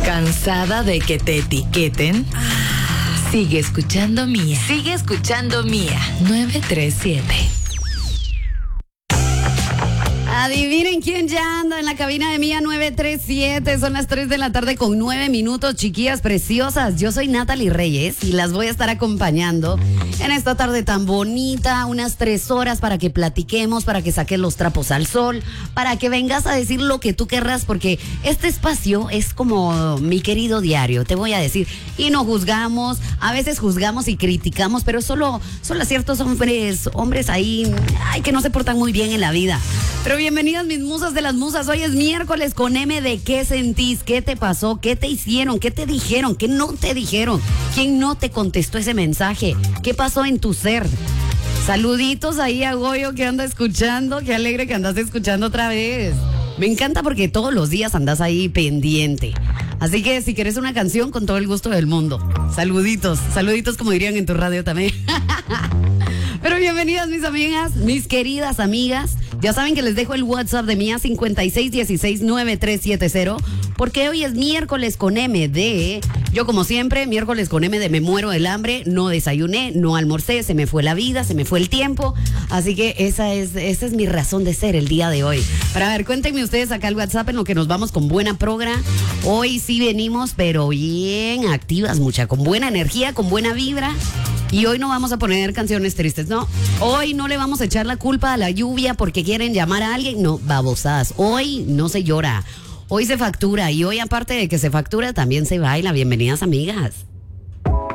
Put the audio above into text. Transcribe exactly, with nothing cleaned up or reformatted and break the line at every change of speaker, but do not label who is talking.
¿Cansada de que te etiqueten? Sigue escuchando Mía. Sigue escuchando Mía. nueve tres siete.
Adivinen quién ya anda en la cabina de Mía nueve tres siete. Son las tres de la tarde con nueve minutos, chiquillas preciosas. Yo soy Natalie Reyes y las voy a estar acompañando en esta tarde tan bonita. Unas tres horas para que platiquemos, para que saques los trapos al sol, para que vengas a decir lo que tú querrás, porque este espacio es como mi querido diario, te voy a decir. Y no juzgamos, a veces juzgamos y criticamos, pero solo, solo a ciertos hombres, hombres ahí, ay, que no se portan muy bien en la vida. Pero bienvenidas mis musas de las musas. Hoy es miércoles con M de ¿qué sentís? ¿Qué te pasó? ¿Qué te hicieron? ¿Qué te dijeron? ¿Qué no te dijeron? ¿Quién no te contestó ese mensaje? ¿Qué pasó en tu ser? Saluditos ahí a Goyo que anda escuchando. Qué alegre que andas escuchando otra vez. Me encanta porque todos los días andas ahí pendiente. Así que si quieres una canción, con todo el gusto del mundo. Saluditos, saluditos como dirían en tu radio también. Pero bienvenidas mis amigas, mis queridas amigas. Ya saben que les dejo el WhatsApp de Mía cincuenta y seis dieciséis noventa y tres setenta, porque hoy es miércoles con M de, yo como siempre, miércoles con M de me muero del hambre, no desayuné, no almorcé, se me fue la vida, se me fue el tiempo. Así que esa es, esa es mi razón de ser el día de hoy. Para ver, cuéntenme ustedes acá el WhatsApp en lo que nos vamos con buena progra. Hoy sí venimos, pero bien activas, mucha, con buena energía, con buena vibra. Y hoy no vamos a poner canciones tristes, no. Hoy no le vamos a echar la culpa a la lluvia porque quieren llamar a alguien. No, babosadas. Hoy no se llora. Hoy se factura. Y hoy, aparte de que se factura, también se baila. Bienvenidas, amigas.